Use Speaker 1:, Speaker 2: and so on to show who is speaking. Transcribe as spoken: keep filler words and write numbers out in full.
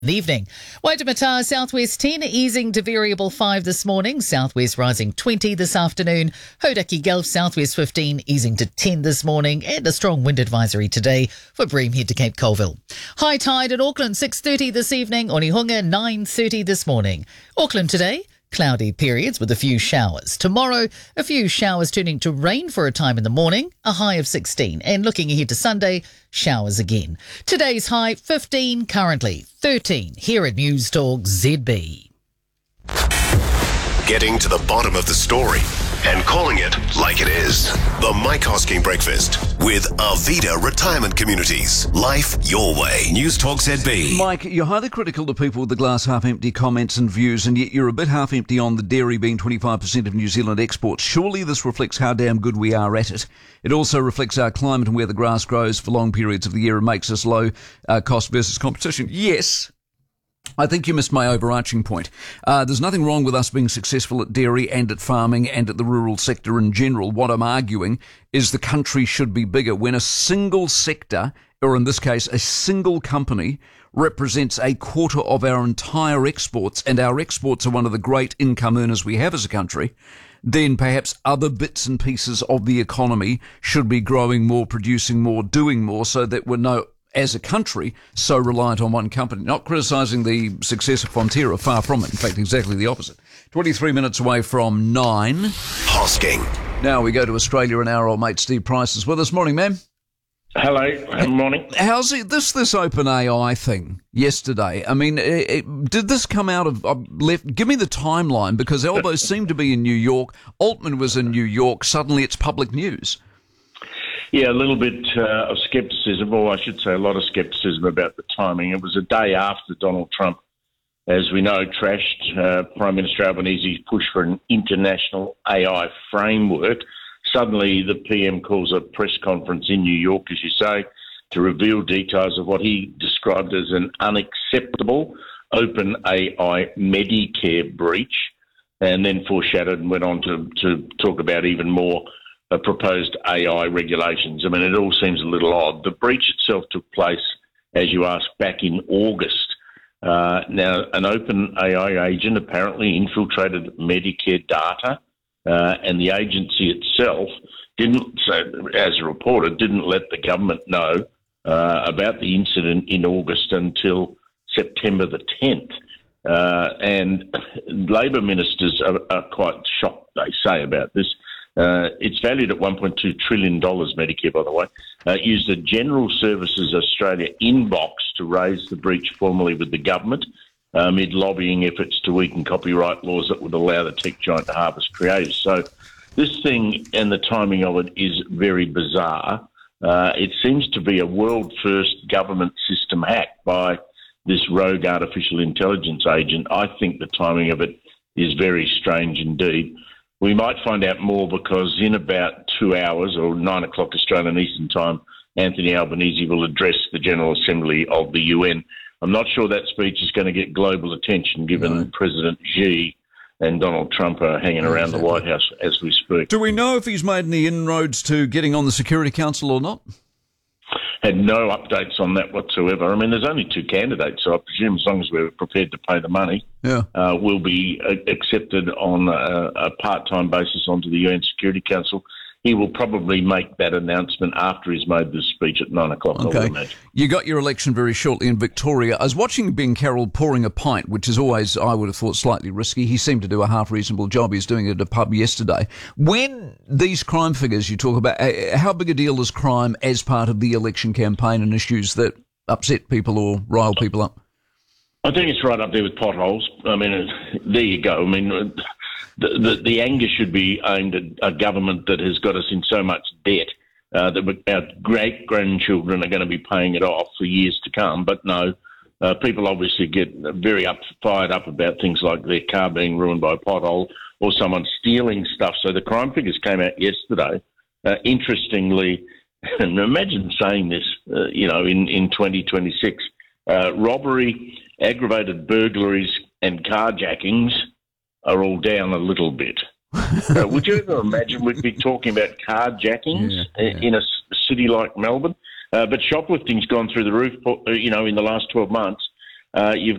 Speaker 1: Evening. Waitemata, southwest ten, easing to variable five this morning. Southwest rising twenty this afternoon. Hodaki Gulf, southwest fifteen, easing to ten this morning. And a strong wind advisory today for Bream Head to Cape Colville. High tide at Auckland, six thirty this evening. Onehunga, nine thirty this morning. Auckland today, cloudy periods with a few showers. Tomorrow, a few showers turning to rain for a time in the morning, a high of sixteen. And looking ahead to Sunday, showers again. Today's high, fifteen, currently thirteen here at News Talk Z B.
Speaker 2: Getting to the bottom of the story and calling it like it is. The Mike Hosking Breakfast with Arvida Retirement Communities. Life your way. News Talk Z B.
Speaker 3: Mike, you're highly critical to people with the glass half empty comments and views, and yet you're a bit half empty on the dairy being twenty-five percent of New Zealand exports. Surely this reflects how damn good we are at it. It also reflects our climate and where the grass grows for long periods of the year and makes us low uh, cost versus competition. Yes. I think you missed my overarching point. Uh, there's nothing wrong with us being successful at dairy and at farming and at the rural sector in general. What I'm arguing is the country should be bigger. When a single sector, or in this case, a single company, represents a quarter of our entire exports, and our exports are one of the great income earners we have as a country, then perhaps other bits and pieces of the economy should be growing more, producing more, doing more, so that we're no... as a country, so reliant on one company. Not criticising the success of Fonterra, far from it. In fact, exactly the opposite. twenty-three minutes away from nine.
Speaker 2: Hosking.
Speaker 3: Now we go to Australia, and our old mate Steve Price is with us. Morning, ma'am.
Speaker 4: Hello, good morning.
Speaker 3: How's it, this this OpenAI thing yesterday? I mean, it, it, did this come out of uh, left? Give me the timeline, because Elbows seemed to be in New York. Altman was in New York. Suddenly, it's public news.
Speaker 4: Yeah, a little bit uh, of scepticism, or I should say a lot of scepticism about the timing. It was a day after Donald Trump, as we know, trashed uh, Prime Minister Albanese's push for an international A I framework. Suddenly, the P M calls a press conference in New York, as you say, to reveal details of what he described as an unacceptable OpenAI Medicare breach, and then foreshadowed and went on to, to talk about even more Uh, proposed A I regulations. I mean, it all seems a little odd. The breach itself took place, as you asked, back in August. Uh, now, an OpenAI agent apparently infiltrated Medicare data, uh, and the agency itself didn't, so, as reported, didn't let the government know uh, about the incident in August until September the tenth. Uh, and Labor ministers are, are quite shocked, they say, about this. Uh, it's valued at one point two trillion dollars, Medicare, by the way. Uh, used a General Services Australia inbox to raise the breach formally with the government uh, amid lobbying efforts to weaken copyright laws that would allow the tech giant to harvest creators. So this thing and the timing of it is very bizarre. Uh, it seems to be a world-first government system hack by this rogue artificial intelligence agent. I think the timing of it is very strange indeed. We might find out more because in about two hours, or nine o'clock Australian Eastern Time, Anthony Albanese will address the General Assembly of the U N. I'm not sure that speech is going to get global attention, given no. President Xi and Donald Trump are hanging around exactly. the White House as we speak.
Speaker 3: Do we know if he's made any inroads to getting on the Security Council or not?
Speaker 4: Had no updates on that whatsoever. I mean, there's only two candidates, so I presume as long as we're prepared to pay the money,
Speaker 3: yeah.
Speaker 4: uh, we'll be uh, accepted on a, a part-time basis onto the U N Security Council. He will probably make that announcement after he's made this speech at nine o'clock,
Speaker 3: okay.
Speaker 4: I would imagine.
Speaker 3: You got your election very shortly in Victoria. I was watching Ben Carroll pouring a pint, which is always, I would have thought, slightly risky. He seemed to do a half-reasonable job. He was doing it at a pub yesterday. When these crime figures you talk about, how big a deal is crime as part of the election campaign and issues that upset people or rile people up?
Speaker 4: I think it's right up there with potholes. I mean, there you go. I mean... The, the, the anger should be aimed at a government that has got us in so much debt uh, that our great-grandchildren are going to be paying it off for years to come. But no, uh, people obviously get very up, fired up about things like their car being ruined by a pothole or someone stealing stuff. So the crime figures came out yesterday. Uh, interestingly, and imagine saying this, uh, you know, in, in twenty twenty-six, uh, robbery, aggravated burglaries and carjackings are all down a little bit. uh, would you ever imagine we'd be talking about carjackings yeah, yeah. in a city like Melbourne? Uh, but shoplifting's gone through the roof, you know, in the last twelve months. uh, you've